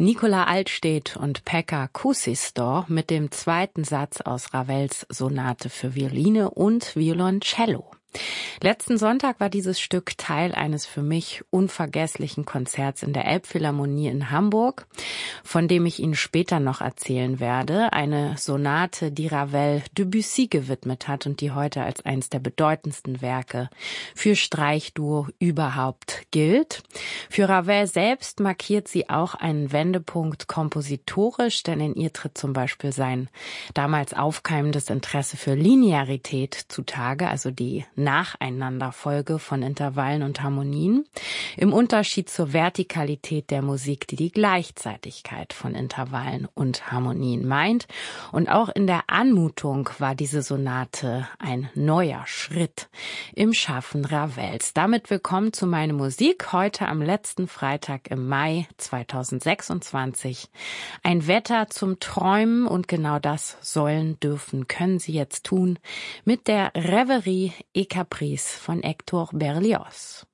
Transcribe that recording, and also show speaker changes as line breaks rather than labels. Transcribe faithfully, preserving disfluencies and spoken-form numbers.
Nicola Altstedt und Pekka Kuusistor mit dem zweiten Satz aus Ravels Sonate für Violine und Violoncello. Letzten Sonntag war dieses Stück Teil eines für mich unvergesslichen Konzerts in der Elbphilharmonie in Hamburg, von dem ich Ihnen später noch erzählen werde. Eine Sonate, die Ravel Debussy gewidmet hat und die heute als eines der bedeutendsten Werke für Streichduo überhaupt gilt. Für Ravel selbst markiert sie auch einen Wendepunkt kompositorisch, denn in ihr tritt zum Beispiel sein damals aufkeimendes Interesse für Linearität zutage, also die Nacheinanderfolge von Intervallen und Harmonien, im Unterschied zur Vertikalität der Musik, die die Gleichzeitigkeit von Intervallen und Harmonien meint. Und auch in der Anmutung war diese Sonate ein neuer Schritt im Schaffen Ravels. Damit willkommen zu Meine Musik, heute am letzten Freitag im Mai zweitausendsechsundzwanzig. Ein Wetter zum Träumen, und genau das sollen, dürfen, können Sie jetzt tun mit der Reverie et Caprice von Hector Berlioz.